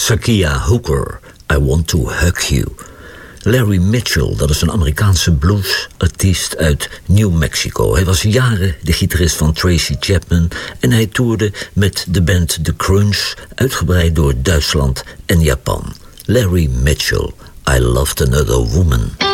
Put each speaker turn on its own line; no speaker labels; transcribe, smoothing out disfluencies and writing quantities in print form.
Sakia Hooker, I Want to Hug You. Larry Mitchell, dat is een Amerikaanse bluesartiest uit New Mexico. Hij was jaren de gitarist van Tracy Chapman en hij toerde met de band The Crunch, uitgebreid door Duitsland en Japan. Larry Mitchell, I Loved Another Woman.